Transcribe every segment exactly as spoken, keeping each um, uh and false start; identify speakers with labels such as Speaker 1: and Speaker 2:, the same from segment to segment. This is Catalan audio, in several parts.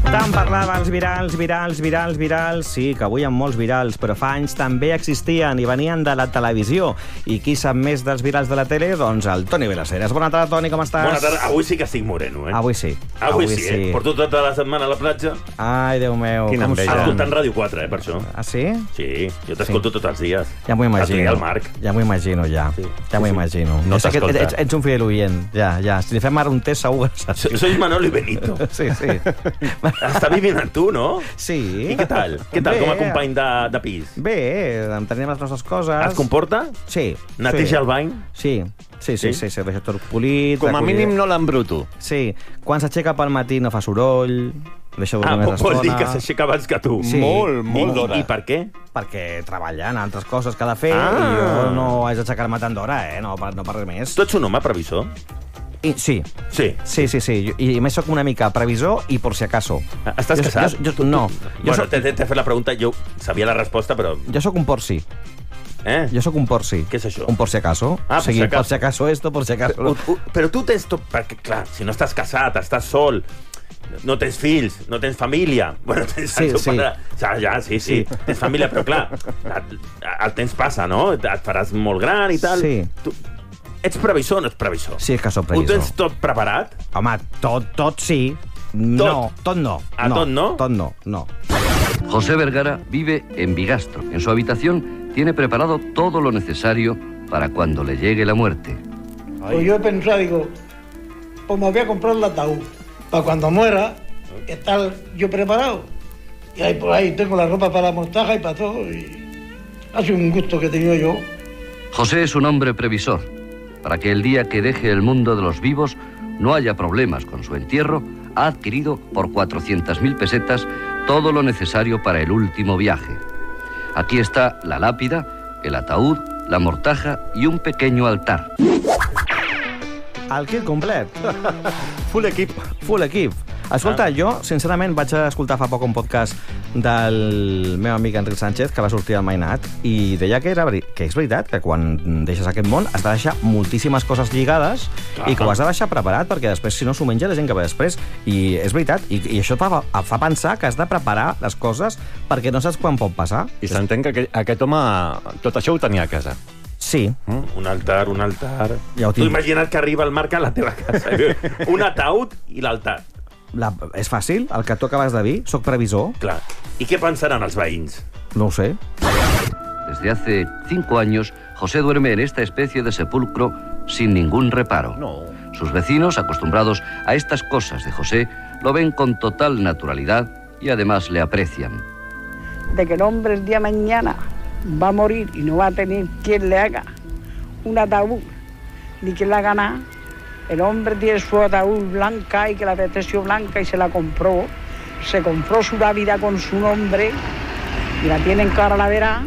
Speaker 1: Tant parlava els virals, virals, virals, virals... Sí, que avui hi ha molts virals, però fa anys també existien i venien de la televisió. I qui sap més dels virals de la tele? Doncs el Toni Belaseres. Bona tarda, Toni, com estàs?
Speaker 2: Bona tarda. Avui sí que estic moreno, eh?
Speaker 1: Avui sí.
Speaker 2: Avui, Avui sí, sí, eh? Porto tota la setmana a la platja.
Speaker 1: Ai, Déu meu.
Speaker 2: Quina enveja. Escoltant Ràdio quatre, eh, per això.
Speaker 1: Ah, sí?
Speaker 2: Sí, jo t'escolto sí. tots els dies.
Speaker 1: Ja m'ho imagino.
Speaker 2: El Marc.
Speaker 1: Ja m'ho imagino, ja. Sí. Ja m'ho sí, imagino.
Speaker 2: No t'escolta.
Speaker 1: Ets, ets un fidel oient, ja, ja. Si li fem ara un test, segur que saps.
Speaker 2: Soy Manolo y Benito.
Speaker 1: Sí, sí.
Speaker 2: Està vivint amb tu, no?
Speaker 1: Sí.
Speaker 2: I què tal? Què tal
Speaker 1: Bé.
Speaker 2: com a company de, de pis?
Speaker 1: Bé, tenim les nostres coses.
Speaker 2: Es comporta?
Speaker 1: Sí.
Speaker 2: Neteja
Speaker 1: sí.
Speaker 2: el bany?
Speaker 1: Sí. Sí, sí, sí, sí, deixa tot polit.
Speaker 3: Com a mínim no l'embruto.
Speaker 1: Sí. Quan s'aixeca pel matí no fa soroll, deixa dormir
Speaker 2: ah,
Speaker 1: més estona.
Speaker 2: Vol dir que s'aixeca abans que tu.
Speaker 1: Sí.
Speaker 3: Molt, molt d'hora.
Speaker 2: I, I per què?
Speaker 1: Perquè treballa en altres coses que ha de fer
Speaker 2: ah.
Speaker 1: i jo no haig d'aixecar-me tant d'hora, eh? No, no per res més.
Speaker 2: Tu ets un home previsor?
Speaker 1: I, sí.
Speaker 2: Sí?
Speaker 1: Sí, sí, sí. I, i més soc una mica previsor i por si acaso.
Speaker 2: Estàs
Speaker 1: jo,
Speaker 2: casat?
Speaker 1: Jo, jo, no.
Speaker 2: Bueno,
Speaker 1: jo soc...
Speaker 2: t'he fet la pregunta, jo sabia la resposta, però...
Speaker 1: Jo sóc un porci.
Speaker 2: Eh?
Speaker 1: Jo sóc un porci.
Speaker 2: Què és això?
Speaker 1: Un por si acaso.
Speaker 2: Ah,
Speaker 1: o sigui,
Speaker 2: por si acaso.
Speaker 1: por si acaso esto, por si acaso...
Speaker 2: Però, però tu tens tot... Perquè, clar, si no estàs casat, estàs sol, no tens fills, no tens família... Bueno, tens
Speaker 1: sí,
Speaker 2: el
Speaker 1: sí.
Speaker 2: Pare... Ja, ja, sí, sí, sí, tens família, però clar, el temps passa, no? Et faràs molt gran i tal.
Speaker 1: Sí.
Speaker 2: Tu ets previsor o no ets previsor?
Speaker 1: Sí, és que soc previsor.
Speaker 2: Ho tens tot preparat?
Speaker 1: Home, tot, tot sí. No, tot no.
Speaker 2: ¿A
Speaker 1: no,
Speaker 2: tot no?
Speaker 1: Tot no, no.
Speaker 4: José Vergara vive en Bigastro. En su habitación tiene preparado todo lo necesario para cuando le llegue la muerte.
Speaker 5: Pues yo he pensado, digo, pues me voy a comprar el ataúd para cuando muera estar yo preparado. Y ahí por ahí tengo la ropa para la montaja y para todo. Y ha sido un gusto que he tenido yo.
Speaker 4: José es un hombre previsor. Para que el día que deje el mundo de los vivos no haya problemas con su entierro, ha adquirido por cuatrocientas mil pesetas todo lo necesario para el último viaje. Aquí está la lápida, el ataúd, la mortaja y un pequeño altar.
Speaker 1: El kit complet.
Speaker 3: Full equip.
Speaker 1: Full equip. Escolta,
Speaker 2: Ah.
Speaker 1: jo, sincerament, vaig escoltar fa poc un podcast del meu amic Enric Sánchez, que va sortir al Mainat, i deia que, era, que és veritat, que quan deixes aquest món has de deixar moltíssimes coses lligades
Speaker 2: Clar.
Speaker 1: i que ho has de deixar preparat, perquè després, si no, s'ho menja la gent que ve després. I és veritat, i, i això fa, fa pensar que has de preparar les coses perquè no saps quan pot passar.
Speaker 3: I s'entén que aquest, aquest home tot això ho tenia a casa.
Speaker 1: Sí.
Speaker 2: Mm? Un altar, un altar...
Speaker 1: Ja ho
Speaker 2: tu
Speaker 1: tinc.
Speaker 2: imagina't que arriba el Marc a la teva casa. Un ataúd i l'altar.
Speaker 1: La, és fàcil, el que tu acabes de dir, soc previsor,
Speaker 2: Clar. I què pensaran els veïns?
Speaker 1: no ho sé.
Speaker 4: Desde hace cinco años, José duerme en esta especie de sepulcro sin ningún reparo.
Speaker 3: No.
Speaker 4: Sus vecinos, acostumbrados a estas cosas de José, lo ven con total naturalidad y además le aprecian.
Speaker 6: De que el hombre el día de mañana va a morir y no va a tener quien le haga un ataúd ni quien le haga nada. El hombre tiene su ataúd blanca y que la veteció blanca y se la compró. Se compró su Dávida con su nombre y la tiene en cara la verá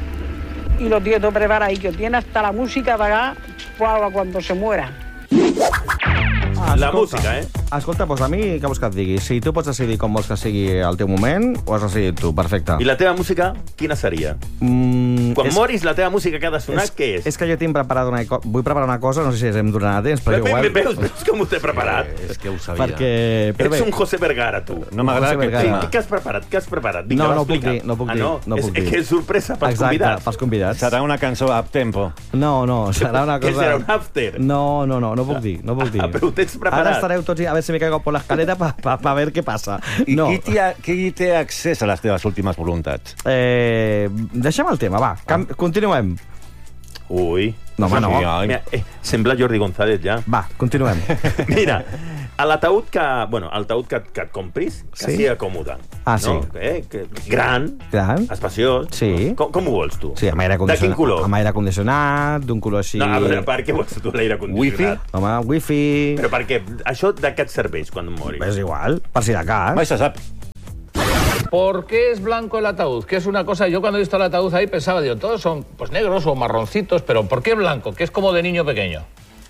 Speaker 6: y lo tiene todo preparado y que tiene hasta la música pagada para cuando se muera.
Speaker 1: Ah,
Speaker 2: La
Speaker 1: escolta,
Speaker 2: música, eh?
Speaker 1: Escolta, doncs a mi, què vols que et digui? Si tu pots decidir com vols que sigui el teu moment, ho has decidit tu, perfecte.
Speaker 2: I la teva música, quina seria?
Speaker 1: Mm,
Speaker 2: Quan
Speaker 1: és,
Speaker 2: moris, la teva música que ha de sonar,
Speaker 1: és,
Speaker 2: què és?
Speaker 1: És que jo tinc preparat una cosa... Vull preparar una cosa, no sé si em donarà temps, però
Speaker 2: Ve-
Speaker 1: igual...
Speaker 2: ve- Veus, veus com ho t'he preparat?
Speaker 3: És que ho sabia.
Speaker 1: Perquè... Però
Speaker 2: Ets
Speaker 1: bé,
Speaker 2: un José Vergara, tu.
Speaker 3: No m'agrada
Speaker 1: José
Speaker 3: aquest
Speaker 1: Vergara.
Speaker 2: Sí, què has preparat? Què has preparat?
Speaker 1: No,
Speaker 2: va,
Speaker 1: no puc
Speaker 2: explica.
Speaker 1: dir, no puc
Speaker 2: ah,
Speaker 1: dir,
Speaker 2: no?
Speaker 1: no
Speaker 2: és,
Speaker 1: puc dir.
Speaker 2: És que és sorpresa pels
Speaker 1: exacte,
Speaker 2: convidats.
Speaker 1: pels convidats.
Speaker 3: Serà una cançó a tempo.
Speaker 1: No, no, serà una
Speaker 2: Què
Speaker 1: cosa...
Speaker 2: serà, un after?
Speaker 1: No, no, no, no puc dir, no puc dir.
Speaker 2: Ah, però ho tens preparat.
Speaker 1: Ara estareu tots, a veure si me caigo por la escalera para pa, pa ver què passa.
Speaker 3: I
Speaker 1: No,
Speaker 3: qui, té, qui té accés a les teves últimes voluntats?
Speaker 1: eh, deixem el tema, va, cam... continuem.
Speaker 2: Ui.
Speaker 1: No, home, no.
Speaker 3: Sí, ai.
Speaker 2: Mira, eh, sembla Jordi González, ja.
Speaker 1: Va, continuem.
Speaker 2: Mira, a l'ataúd que... Bueno, el taüt que, que et compris, que
Speaker 1: Sí.
Speaker 2: sigui còmode.
Speaker 1: Ah, sí.
Speaker 2: No? Eh? Que, gran,
Speaker 1: Gran.
Speaker 2: espaciós.
Speaker 1: Sí.
Speaker 2: Com, com ho vols, tu?
Speaker 1: Sí, amb aire
Speaker 2: De quin
Speaker 1: condicionat.
Speaker 2: color?
Speaker 1: Amb aire condicionat, d'un color així...
Speaker 2: No, a veure, per què vols tu l'aire condicionat?
Speaker 1: Home, wifi...
Speaker 2: Però per què? Això de què et serveix quan moris?
Speaker 1: És igual, per si de cas.
Speaker 3: Mai se sap.
Speaker 7: ¿Por qué es blanco el ataúd? Que es una cosa, yo cuando he visto el ataúd ahí pensaba, digo, todos son pues negros o marroncitos, pero ¿por qué blanco? Que es como de niño pequeño.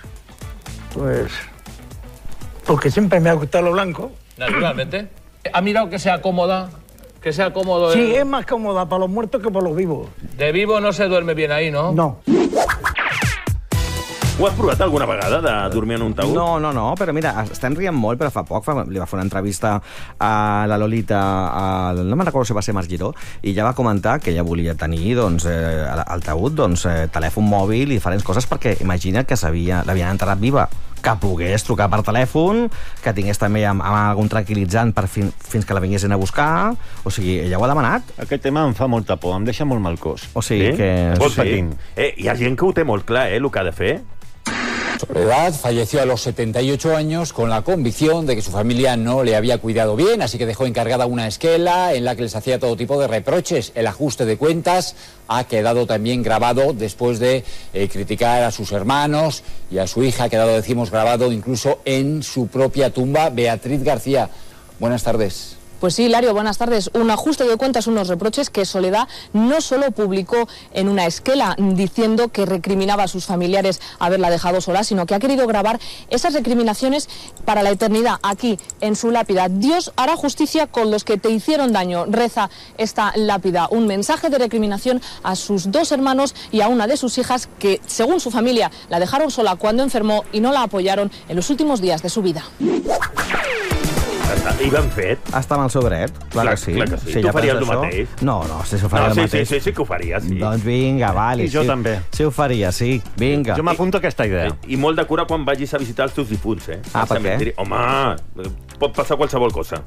Speaker 5: Pues porque siempre me ha gustado lo blanco.
Speaker 7: Naturalmente. ¿Ha mirado que sea cómoda? Que sea cómodo.
Speaker 5: Sí,
Speaker 7: de...
Speaker 5: es más cómoda para los muertos que para los vivos.
Speaker 7: De vivo no se duerme bien ahí, ¿no?
Speaker 5: No.
Speaker 2: Ho has provat alguna vegada, de dormir en un taüt?
Speaker 1: No, no, no, però mira, estem rient molt, però fa poc fa, li va fer una entrevista a la Lolita, a, no me'n recordo si va ser Marc Giró, i ja va comentar que ella volia tenir doncs, eh, al taüt doncs, eh, telèfon mòbil i diferents coses, perquè imagina que l'havien enterrat viva, que pogués trucar per telèfon, que tingués també amb, amb algun tranquil·litzant per fin, fins que la vinguessin a buscar. O sigui, ella ho ha demanat.
Speaker 3: Aquest tema em fa molta por, em deixa molt mal cos.
Speaker 1: O sigui
Speaker 2: Sí?
Speaker 1: que...
Speaker 2: Vols
Speaker 3: Sí.
Speaker 2: dir? Eh, hi ha gent que ho té molt clar, eh, el que ha de fer.
Speaker 8: Soledad falleció a los setenta y ocho años con la convicción de que su familia no le había cuidado bien, así que dejó encargada una esquela en la que les hacía todo tipo de reproches. El ajuste de cuentas ha quedado también grabado después de eh, criticar a sus hermanos y a su hija. Ha quedado, decimos, grabado incluso en su propia tumba. Beatriz García, buenas tardes.
Speaker 9: Pues sí, Hilario, buenas tardes. Un ajuste de cuentas, unos reproches que Soledad no solo publicó en una esquela diciendo que recriminaba a sus familiares haberla dejado sola, sino que ha querido grabar esas recriminaciones para la eternidad aquí, en su lápida. Dios hará justicia con los que te hicieron daño, reza esta lápida. Un mensaje de recriminación a sus dos hermanos y a una de sus hijas que, según su familia, la dejaron sola cuando enfermó y no la apoyaron en los últimos días de su vida.
Speaker 2: I ben fet.
Speaker 1: Està amb el seu dret, clar,
Speaker 2: Clar-
Speaker 1: que sí.
Speaker 2: clar que sí.
Speaker 1: Si
Speaker 2: Tu
Speaker 1: ella
Speaker 2: faries
Speaker 1: pensa
Speaker 2: el
Speaker 1: això-
Speaker 2: mateix?
Speaker 1: No, no, si ho faria
Speaker 2: No,
Speaker 1: el
Speaker 2: sí,
Speaker 1: mateix.
Speaker 2: sí, sí, sí que ho faria, sí.
Speaker 1: Doncs vinga, vale.
Speaker 3: I jo
Speaker 1: sí,
Speaker 3: també.
Speaker 1: Sí ho faria, sí. Vinga.
Speaker 3: Jo m'apunto a aquesta idea.
Speaker 2: I molt de cura quan vagis a visitar els teus difunts, eh?
Speaker 1: Ah,
Speaker 2: Al
Speaker 1: per què?
Speaker 2: cementiri. Home, pot passar qualsevol cosa.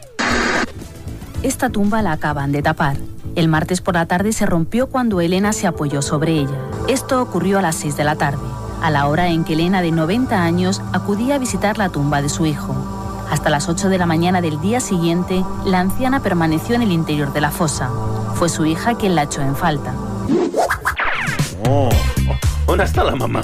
Speaker 10: Esta tumba la acaban de tapar. El martes por la tarde se rompió cuando Elena se apoyó sobre ella. Esto ocurrió a las seis de la tarde, a la hora en que Elena, de noventa años, acudía a visitar la tumba de su hijo. Hasta las ocho de la mañana del día siguiente, la anciana permaneció en el interior de la fosa. Fue su hija quien la echó en falta.
Speaker 3: Oh,
Speaker 2: On està la mama?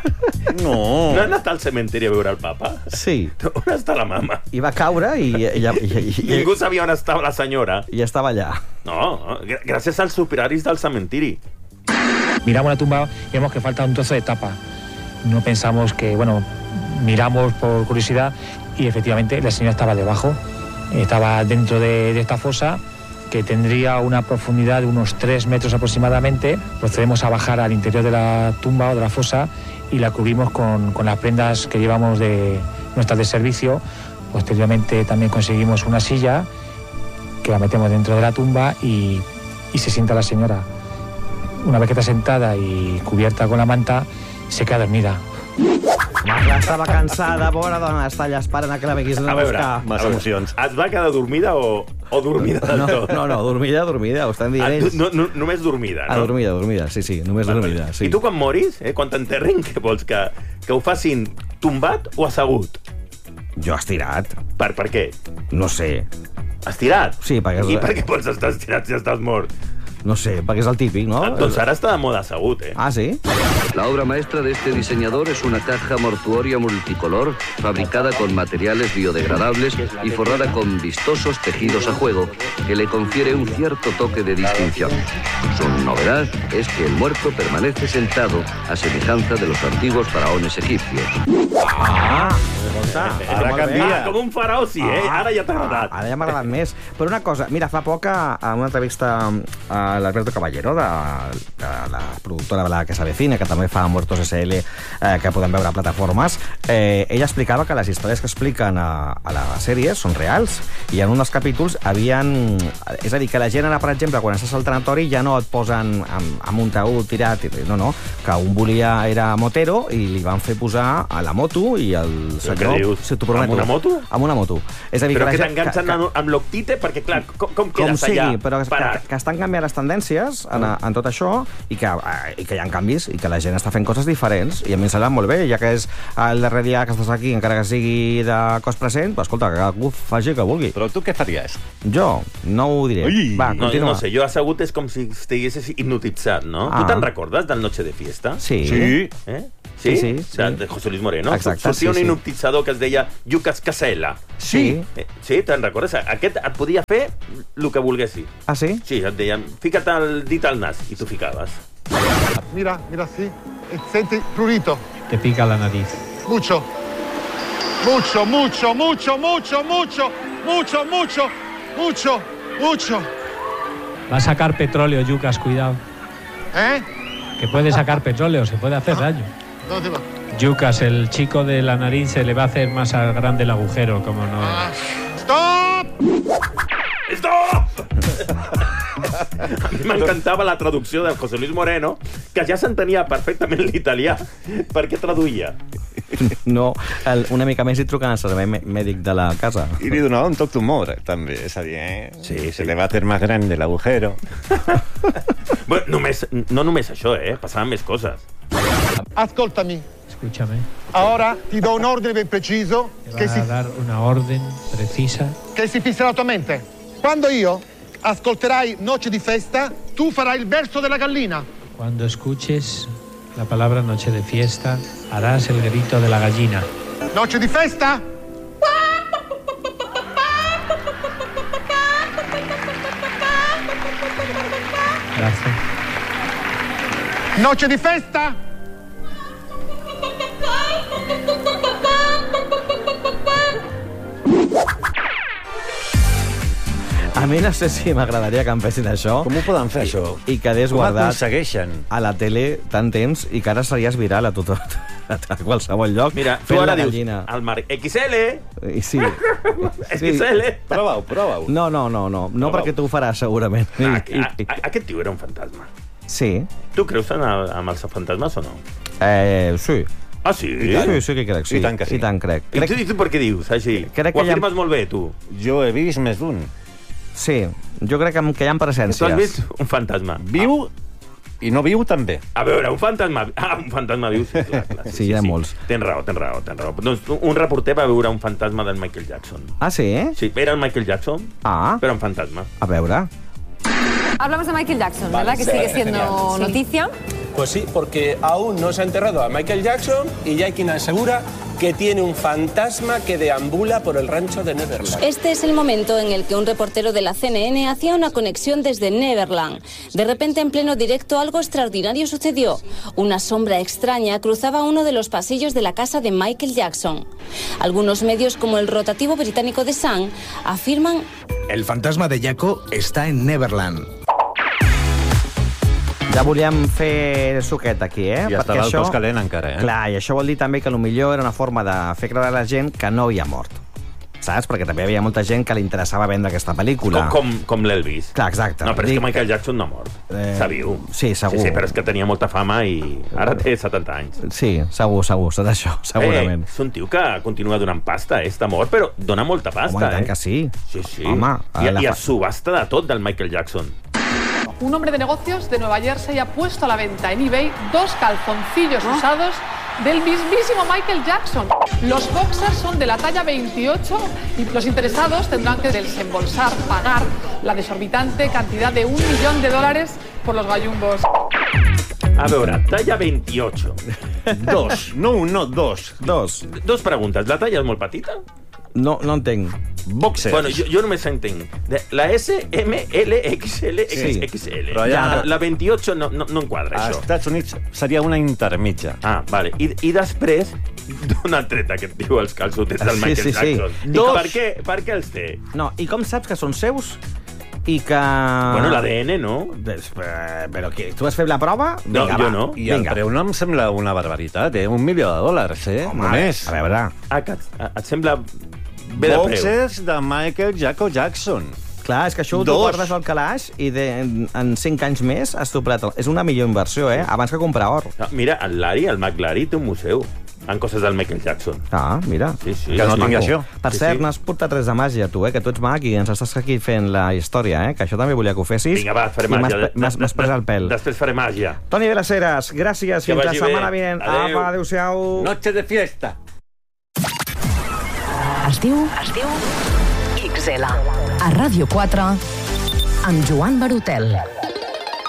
Speaker 3: no.
Speaker 2: No ha anat al cementiri a veure el papa?
Speaker 1: Sí.
Speaker 2: On està la mama?
Speaker 1: I va caure i, i, i, i, i,
Speaker 2: Ningú sabia on estava la senyora.
Speaker 1: i estava allà.
Speaker 2: No, gr- gràcies als operaris del cementiri.
Speaker 11: Miramos la tumba y vemos que falta un trozo de tapa. No pensamos que, bueno, miramos por curiosidad y efectivamente la señora estaba debajo, estaba dentro de, de esta fosa que tendría una profundidad de unos tres metros aproximadamente. Procedemos a bajar al interior de la tumba o de la fosa y la cubrimos con, con las prendas que llevamos de nuestras de servicio. Posteriormente también conseguimos una silla que la metemos dentro de la tumba y, y se sienta la señora. Una vez que está sentada y cubierta con la manta, se queda dormida.
Speaker 1: Marla estava cansada, pobra dona, està allà esperant a que la vinguis a
Speaker 2: A veure,
Speaker 1: buscar.
Speaker 3: Massa
Speaker 2: a veure,
Speaker 3: emocions.
Speaker 2: Es va quedar dormida o, o dormida del
Speaker 1: No,
Speaker 2: tot?
Speaker 1: no, no, dormida, dormida, ho estan dient
Speaker 2: Ah,
Speaker 1: ells.
Speaker 2: no, no, només dormida, no?
Speaker 1: Ah, dormida, dormida, sí, sí, només dormida, sí.
Speaker 2: I tu quan moris, eh, quan t'enterrin, què vols? Que, que ho facin tombat o assegut?
Speaker 1: Jo estirat,
Speaker 2: Per, per què?
Speaker 1: no sé,
Speaker 2: Estirat?
Speaker 1: Sí, perquè-
Speaker 2: I per què vols estar estirat si estàs mort?
Speaker 1: no sé, perquè és el típic, no?
Speaker 2: Doncs ara està de moda assegut, eh?
Speaker 1: Ah, sí?
Speaker 4: La obra maestra de este diseñador es una caja mortuoria multicolor, fabricada con materiales biodegradables y forrada con vistosos tejidos a juego, que le confiere un cierto toque de distinción. Su novedad es que el muerto permanece sentado, a semejanza de los antiguos faraones egipcios.
Speaker 1: Ah, escolta,
Speaker 3: Ara
Speaker 1: molt bé.
Speaker 3: canvia.
Speaker 2: Ah, com un faraó, sí, eh?
Speaker 1: Ah,
Speaker 2: Ara ja t'ha agradat.
Speaker 1: Ara ja m'ha agradat més. Però una cosa, mira, fa poc a a una entrevista a l'Alberto Caballero, de, de la productora de la que s'avecina, que també fa Muertos S L, eh, que podem veure a plataformes, eh, ella explicava que les històries que expliquen a, a la sèrie són reals, i en un dels capítols havien... És a dir, que la gent ara, per exemple, quan estàs al tanatori ja no et posen amb, amb un taüt tirat, no, no, que un volia era motero i li van fer posar a la moto i el
Speaker 2: Però
Speaker 1: senyor...
Speaker 2: què dius?
Speaker 1: Si t'ho prometo.
Speaker 2: Amb una moto?
Speaker 1: Amb una moto. És a dir,
Speaker 2: Però
Speaker 1: la
Speaker 2: que
Speaker 1: gent-
Speaker 2: t'enganxen
Speaker 1: que-
Speaker 2: amb, amb l'octite, perquè, clar, com, com
Speaker 1: com
Speaker 2: quedes
Speaker 1: sigui,
Speaker 2: allà
Speaker 1: però que,
Speaker 2: parat?
Speaker 1: que, que estan canviant les tendències en, en tot això i que, eh, i que hi ha canvis i que la gent està fent coses diferents i a mi em sembla molt bé, ja que és el darrer dia que estàs aquí, encara que sigui de cos present, pues, escolta, que cadascú faci el que vulgui.
Speaker 3: Però tu què faries?
Speaker 1: Jo no ho diré.
Speaker 3: Ui!
Speaker 1: Va,
Speaker 2: No,
Speaker 1: continua.
Speaker 2: no sé, jo assegut és com si estiguessis hipnotitzat, no?
Speaker 1: Ah.
Speaker 2: Tu te'n recordes del Noche de Fiesta?
Speaker 1: Sí.
Speaker 3: Sí.
Speaker 2: Eh?
Speaker 1: Sí, sí,
Speaker 2: O sea,
Speaker 1: sí.
Speaker 2: de José Luis Moreno.
Speaker 1: Exacte,
Speaker 2: Sortia
Speaker 1: sí,
Speaker 2: un
Speaker 1: sí.
Speaker 2: hipnotitzador que es deia Lucas Casella.
Speaker 1: Sí.
Speaker 2: Eh, sí, te'n recordes? Aquest et podia fer el que volguessis.
Speaker 1: Ah, sí?
Speaker 2: Sí, et deien, fica't el dit al nas, i tu ficaves.
Speaker 12: Mira, mira así. Senti prurito.
Speaker 11: Te pica la nariz.
Speaker 12: Mucho. Mucho, mucho, mucho, mucho, mucho, mucho, mucho, mucho, mucho.
Speaker 11: Va a sacar petróleo, Yucas, cuidado.
Speaker 12: ¿Eh?
Speaker 11: Que puede sacar petróleo, se puede hacer daño.
Speaker 12: ¿Dónde va?
Speaker 11: Yucas, el chico de la nariz se le va a hacer más grande el agujero, como no.
Speaker 12: Ah, ¡Stop!
Speaker 2: ¡Stop! A mi m'encantava la traducció del José Luis Moreno, que ja s'entenia perfectament l'italià. Per què traduïa?
Speaker 1: No, el, una mica més hi truquen al servei mèdic de la casa.
Speaker 3: I li donava un toc d'humor, també. És a dir, eh?
Speaker 2: Sí, sí.
Speaker 3: Se le va a hacer más grande el agujero.
Speaker 2: Bueno, només, no només això, eh? Passaven més coses.
Speaker 12: Ascoltami.
Speaker 11: Escúchame.
Speaker 12: Ahora ti do un ordine ben preciso.
Speaker 11: Te
Speaker 12: Che
Speaker 11: va
Speaker 12: si,
Speaker 11: a dar una orden precisa.
Speaker 12: che si fisserà la tua mente. Quando io ascolterai Noche di festa, tu farai il verso della gallina.
Speaker 11: Cuando escuches la palabra noche de fiesta, harás el grito de la gallina.
Speaker 12: Noche di festa?
Speaker 11: Gracias.
Speaker 12: Noche di festa?
Speaker 1: A mi no sé si m'agradaria que em fessin això.
Speaker 3: Com ho poden fer, això?
Speaker 1: I quedés
Speaker 3: Com
Speaker 1: guardat
Speaker 3: aconsegueixen?
Speaker 1: a la tele tant temps i que ara series viral a tot, a qualsevol lloc.
Speaker 2: Mira, tu
Speaker 1: fent
Speaker 2: ara
Speaker 1: la
Speaker 2: dius,
Speaker 1: gallina.
Speaker 2: al Marc, X L!
Speaker 1: I sí.
Speaker 2: X L!
Speaker 3: Prova-ho, prova-ho.
Speaker 1: No, no, no, no, no perquè tu ho faràs segurament.
Speaker 2: A,
Speaker 1: I,
Speaker 2: a, a, aquest tio era un fantasma.
Speaker 1: Sí.
Speaker 2: Tu creus en, el, en els fantasmes o no?
Speaker 1: Eh, sí.
Speaker 2: Ah, sí?
Speaker 1: Sí, sí que crec, sí.
Speaker 3: I tant que sí.
Speaker 1: I tant crec.
Speaker 2: I tu, i tu per què dius així?
Speaker 1: Crec
Speaker 2: Ho
Speaker 1: que hi ha-
Speaker 2: afirmes molt bé, tu.
Speaker 3: Jo he vist més d'un.
Speaker 1: Sí, jo crec que, que hi ha
Speaker 2: Tu
Speaker 1: presències.
Speaker 2: has vist un fantasma.
Speaker 3: Viu i no viu també.
Speaker 2: A veure, un fantasma... Ah, un fantasma viu, sí, clar, clar.
Speaker 1: Sí, hi ha molts.
Speaker 2: Tens raó, tens raó, tens raó. Doncs un reporter va veure un fantasma del Michael Jackson.
Speaker 1: Ah, sí?
Speaker 2: Sí, era el Michael Jackson,
Speaker 1: Ah,
Speaker 2: però un fantasma.
Speaker 1: a veure.
Speaker 13: Hablamos de Michael Jackson, ¿verdad? Que sigue siendo noticia.
Speaker 14: Pues sí, porque aún no se ha enterrado a Michael Jackson y ya hay quien asegura que tiene un fantasma que deambula por el rancho de Neverland.
Speaker 15: Este es el momento en el que un reportero de la C N N hacía una conexión desde Neverland. De repente, en pleno directo, algo extraordinario sucedió. Una sombra extraña cruzaba uno de los pasillos de la casa de Michael Jackson. Algunos medios, como el rotativo británico The Sun, afirman...
Speaker 16: El fantasma de Jaco está en Neverland.
Speaker 1: Ja volíem fer suquet aquí, eh?
Speaker 3: I estarà el cos calent encara, eh?
Speaker 1: Clar, i això vol dir també que potser era una forma de fer creure a la gent que no havia mort. Saps? Perquè també hi havia molta gent que li interessava vendre aquesta pel·lícula.
Speaker 2: Com, com, com l'Elvis.
Speaker 1: Clar, exacte.
Speaker 2: No, però és
Speaker 1: Dic
Speaker 2: que Michael Jackson no ha mort.
Speaker 1: Eh,
Speaker 2: Està viu.
Speaker 1: Sí, segur.
Speaker 2: Sí, sí, però és que tenia molta fama i ara té setanta anys.
Speaker 1: Sí, segur, segur, serà això, segurament.
Speaker 2: Eh, és un tio que continua donant pasta, eh? Està mort, però dona molta pasta,
Speaker 1: Home, i tant
Speaker 2: eh?
Speaker 1: que sí.
Speaker 2: Sí, sí.
Speaker 1: Home,
Speaker 2: I,
Speaker 1: la
Speaker 2: i
Speaker 1: fa-
Speaker 2: es subhasta de tot del Michael Jackson.
Speaker 17: Un hombre de negocios de Nueva Jersey ha puesto a la venta en eBay dos calzoncillos usados del mismísimo Michael Jackson. Los boxers son de la talla veintiocho y los interesados tendrán que desembolsar, pagar la desorbitante cantidad de un millón de dólares por los gallumbos.
Speaker 2: A veure, talla veintiocho.
Speaker 3: Dos, no un, no dos.
Speaker 1: Dos.
Speaker 2: Dos preguntes. La talla és molt petita?
Speaker 1: No, no entenc.
Speaker 3: Boxers.
Speaker 2: Bueno, jo, jo només entenc. De- La S, M, L, X L,
Speaker 3: Sí.
Speaker 2: X L.
Speaker 3: Però ja-
Speaker 2: La, la veintiocho no, no, no enquadra,
Speaker 3: A
Speaker 2: això.
Speaker 3: Estats Units seria una intermitja.
Speaker 2: Ah, vale. I, i després, d'on ha tret aquest tio els calçotets del
Speaker 1: Sí,
Speaker 2: Michael
Speaker 1: sí, sí.
Speaker 2: Jackson?
Speaker 1: Dos.
Speaker 2: Per què, per què els té?
Speaker 1: No, i com saps que són seus? I que...
Speaker 2: Bueno, l'A D N, no?
Speaker 1: Des- eh, Però què, tu has fet la prova?
Speaker 2: No,
Speaker 1: Vinga,
Speaker 2: jo
Speaker 1: va.
Speaker 2: no.
Speaker 3: I el
Speaker 1: Vinga.
Speaker 3: preu no em sembla una barbaritat, eh? Un milió de dòlars, eh?
Speaker 1: Home,
Speaker 3: Només.
Speaker 1: a veure...
Speaker 2: Ah, que et, et sembla bé de preu?
Speaker 3: Boxers de Michael Jaco Jackson.
Speaker 1: Clar, és que això ho tu
Speaker 3: Dos.
Speaker 1: guardes al calaix i de, en, en cinc anys més has doblat. el- És una millor inversió, eh? Abans que comprar or.
Speaker 2: No, mira, el Larry, el Mac Larry, té un museu en coses del Michael Jackson.
Speaker 1: Ah, mira.
Speaker 2: Sí, sí.
Speaker 3: Que no
Speaker 2: és
Speaker 3: tingui
Speaker 2: maco.
Speaker 3: això.
Speaker 1: Per
Speaker 2: Sí,
Speaker 1: cert,
Speaker 2: sí.
Speaker 1: n'has portat res de màgia, tu, eh? Que tu ets mag i ens estàs aquí fent la història, eh? Que això també volia que ho fessis.
Speaker 2: Vinga, va, faré
Speaker 1: I m'has
Speaker 2: màgia.
Speaker 1: pre- M'has m'has pres el pèl.
Speaker 2: Després faré màgia.
Speaker 1: Toni de les Heres, gràcies.
Speaker 2: Que
Speaker 1: Fins la
Speaker 2: vagi bé.
Speaker 1: setmana vinent.
Speaker 2: Adéu.
Speaker 1: Apa, adéu-siau.
Speaker 3: Noche de fiesta.
Speaker 18: Es diu... Es diu... X L. A Ràdio quatre, amb Joan Barutel.